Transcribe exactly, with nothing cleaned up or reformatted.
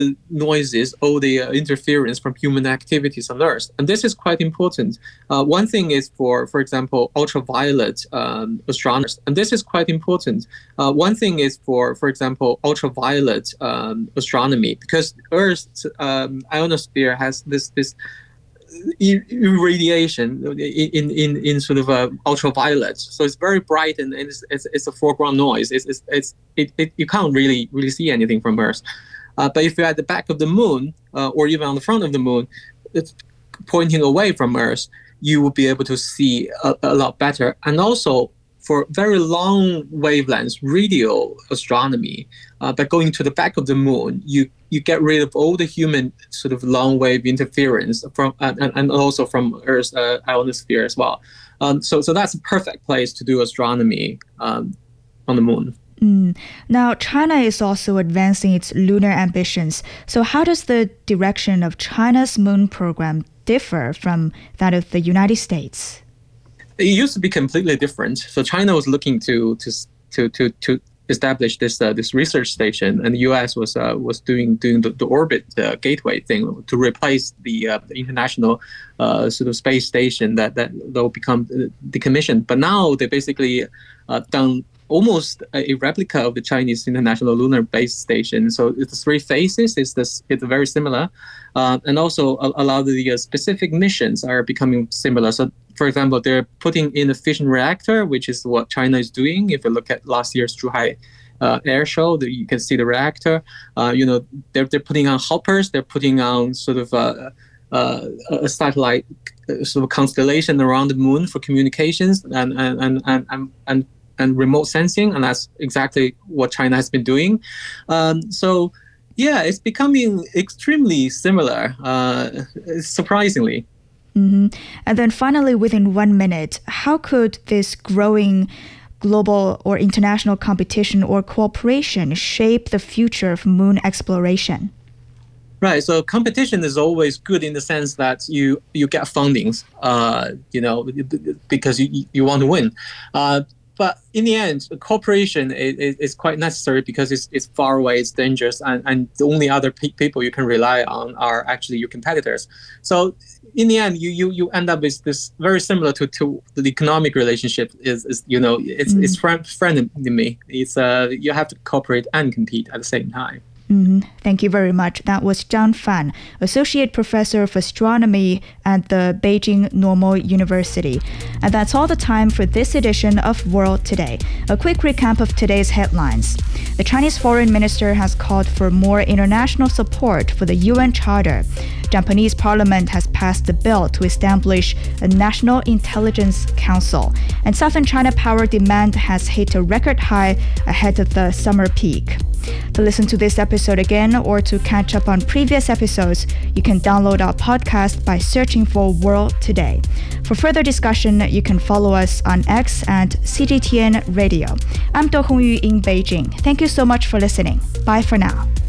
noises, all the uh, interference from human activities on Earth. And this is quite important. Uh, one thing is for, for example, ultraviolet um, astronomers. And this is quite important. Uh, one thing is for, for example, ultraviolet um, astronomy, because Earth's um, ionosphere has this this irradiation in, in, in sort of uh, ultraviolet. So it's very bright and, and it's, it's, it's a foreground noise. It's, it's, it's, it, it, you can't really, really see anything from Earth. Uh, but if you're at the back of the moon uh, or even on the front of the moon, it's pointing away from Earth, you will be able to see a, a lot better. And also for very long wavelengths, radio astronomy, uh, by going to the back of the moon, you you get rid of all the human sort of long wave interference from and, and also from Earth's uh, ionosphere as well. Um, so so that's a perfect place to do astronomy um, on the moon. Mm. Now, China is also advancing its lunar ambitions. So how does the direction of China's moon program differ from that of the United States? It used to be completely different. So China was looking to to to to, to establish this uh, this research station, and the U S was uh, was doing doing the, the orbit uh, gateway thing to replace the, uh, the international uh, sort of space station that that will become decommissioned. But now they basically uh, done almost a replica of the Chinese International Lunar Base Station. So the three phases is this it's very similar, uh, and also a, a lot of the uh, specific missions are becoming similar. So, for example, they're putting in a fission reactor, which is what China is doing. If you look at last year's Zhuhai uh, air show, the, you can see the reactor. Uh, you know, they're they're putting on hoppers. They're putting on sort of a, a, a satellite sort of constellation around the moon for communications and and and and. and, and and remote sensing, and that's exactly what China has been doing. Um, so, yeah, it's becoming extremely similar, uh, surprisingly. Mm-hmm. And then finally, within one minute, how could this growing global or international competition or cooperation shape the future of moon exploration? Right. So competition is always good in the sense that you you get fundings, uh, you know, because you you want to win. Uh, But in the end, cooperation is, is quite necessary because it's, it's far away, it's dangerous, and, and the only other pe- people you can rely on are actually your competitors. So in the end, you you, you end up with this very similar to, to the economic relationship is, is you know, it's mm. it's friend frenemy. It's uh you have to cooperate and compete at the same time. Mm-hmm. Thank you very much. That was Zhang Fan, Associate Professor of Astronomy at the Beijing Normal University. And that's all the time for this edition of World Today. A quick recap of today's headlines. The Chinese Foreign Minister has called for more international support for the U N Charter. Japanese Parliament has passed a bill to establish a National Intelligence Council. And Southern China power demand has hit a record high ahead of the summer peak. To listen to this episode again or to catch up on previous episodes, you can download our podcast by searching for World Today. For further discussion, you can follow us on X at C G T N Radio. I'm Do Hongyu in Beijing. Thank you so much for listening. Bye for now.